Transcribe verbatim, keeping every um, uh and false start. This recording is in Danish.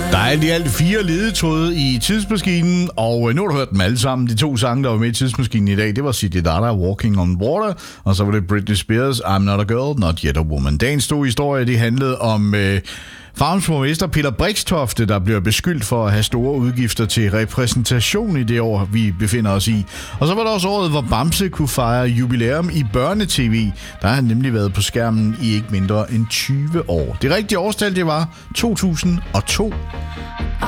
Der er alt i alt fire ledetråde i Tidsmaskinen, og nu har du hørt dem alle sammen. De to sange, der var med i Tidsmaskinen i dag, det var Sidi Dada, Walking on Water, og så var det Britney Spears, I'm Not a Girl, Not Yet a Woman. Dagens store historie, det handlede om øh, Farums borgmester Peter Brixtofte, der bliver beskyldt for at have store udgifter til repræsentation i det år, vi befinder os i. Og så var der også året, hvor Bamse kunne fejre jubilæum i børnetv. Der har han nemlig været på skærmen i ikke mindre end tyve år. Det rigtige årstal, det var to tusind og to.